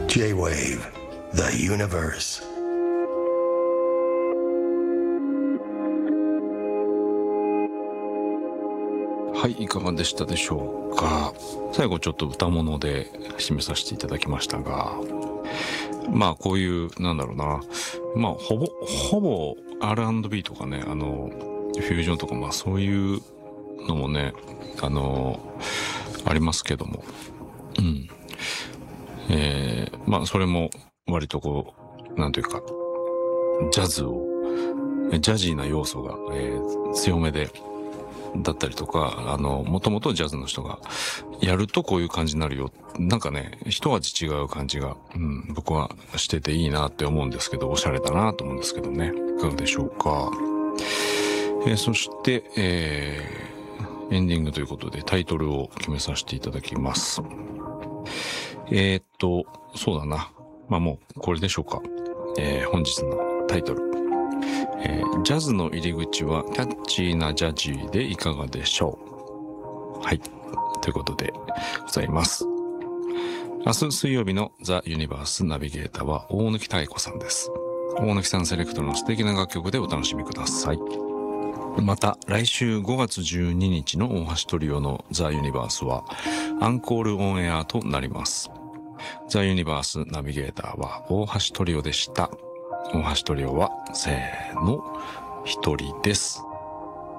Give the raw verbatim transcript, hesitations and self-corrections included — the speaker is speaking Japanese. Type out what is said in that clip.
J-Wave The Universe。 はい、いかがでしたでしょうか。最後ちょっと歌物で締めさせていただきましたが、まあこういうなんだろうな、まあほぼほぼ アールアンドビー とかね、あのフュージョンとか、まあそういうのもね、あのありますけども、うん、えー、まあそれも割とこうなんというかジャズをジャジーな要素が、えー、強めでだったりとか、あのもともとジャズの人がやるとこういう感じになるよ、なんかね一味違う感じが、うん、僕はしてていいなって思うんですけど、おしゃれだなと思うんですけどね、いかがでしょうか。えー、そして、えー、エンディングということでタイトルを決めさせていただきます。えー、っとそうだな、まあもうこれでしょうか。えー、本日のタイトル、えー、ジャズの入り口はキャッチーなジャジーでいかがでしょう。はい、ということでございます。明日水曜日のザ・ユニバースナビゲーターは大貫妙子さんです。大貫さんセレクトの素敵な楽曲でお楽しみください。また来週ごがつじゅうににちの大橋トリオのザ・ユニバースはアンコールオンエアとなります。ザ・ユニバースナビゲーターは大橋トリオでした。大橋トリオはせーの一人です。